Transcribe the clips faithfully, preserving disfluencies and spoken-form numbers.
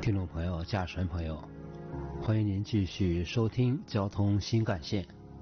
听众朋友、驾驶员朋友，欢迎您继续收听交通新干线。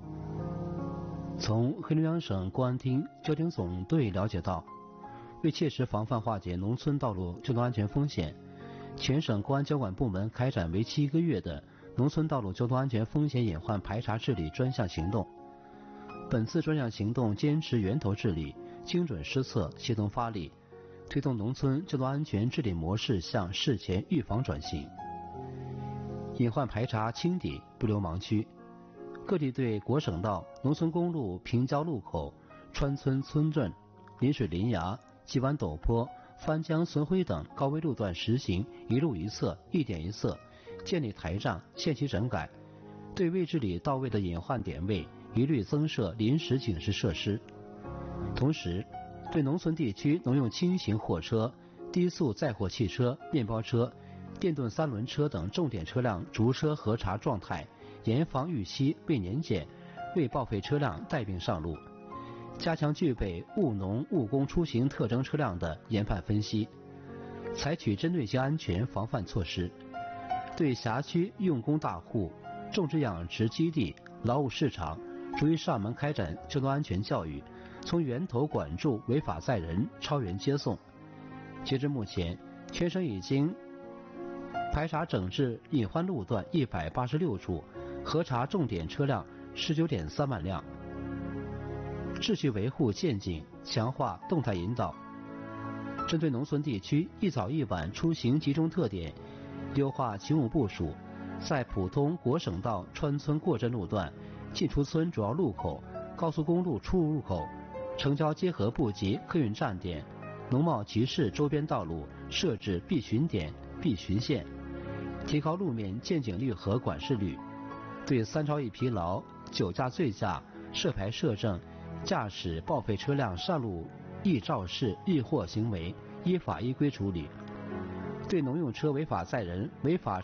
从黑龙江省公安厅交警总队了解到，为切实防范化解农村道路交通安全风险，全省公安交管部门开展为期一个月的农村道路交通安全风险隐患排查治理专项行动。本次专项行动坚持源头治理，精准施策，协同发力，推动农村交通安全治理模式向事前预防转型。隐患排查清底，不留盲区。各地对国省道、农村公路平交路口、川村村镇、临水林崖、急弯陡坡、翻江损毁等高危路段实行一路一策、一点一色，建立台账，限期整改。对未治理到位的隐患点位，一律增设临时警示设施。同时，对农村地区农用轻型货车、低速载货汽车、面包车、电动三轮车等重点车辆逐车核查状态，严防逾期、未年检、未报废车辆带病上路，加强具备务农务工出行特征车辆的研判分析，采取针对性安全防范措施。对辖区用工大户、种植养殖基地、劳务市场逐一上门开展交通安全教育，从源头管住违法载人，超员接送。截至目前，全省已经排查整治隐患路段一百八十六处，核查重点车辆十九点三万辆。秩序维护渐进，强化动态引导。针对农村地区一早一晚出行集中特点，优化勤务部署，在普通国省道穿村过镇路段、进出村主要路口、高速公路出入入口、城郊结合部级客运站点、农贸集市周边道路设置必巡点、必巡线，提高路面见警率和管事率。对三超一疲劳、酒驾醉驾、涉牌涉证、驾驶报废车辆上路易肇事易获行为，依法依规处理。对农用车违法载人、违法